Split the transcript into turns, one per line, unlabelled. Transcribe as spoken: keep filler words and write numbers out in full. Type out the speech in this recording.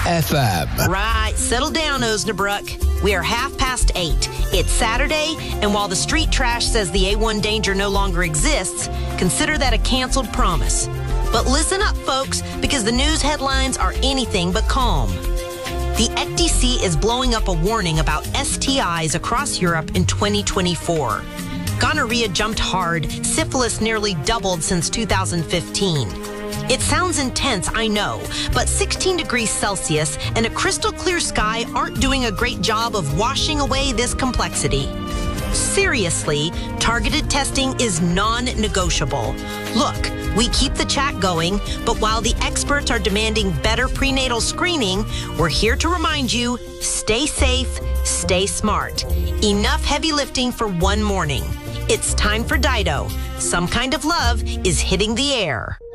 F M.
Right, settle down, Osnabrück. We are half past eight. It's Saturday, and while the street trash says the A one danger no longer exists, consider that a canceled promise. But listen up, folks, because the news headlines are anything but calm. The E C D C is blowing up a warning about S T Is across Europe in twenty twenty-four. Gonorrhea jumped hard, syphilis nearly doubled since two thousand fifteen. It sounds intense, I know, but sixteen degrees Celsius and a crystal clear sky aren't doing a great job of washing away this complexity. Seriously, targeted testing is non-negotiable. Look, we keep the chat going, but while the experts are demanding better prenatal screening, we're here to remind you, stay safe, stay smart. Enough heavy lifting for one morning. It's time for Dido. Some kind of love is hitting the air.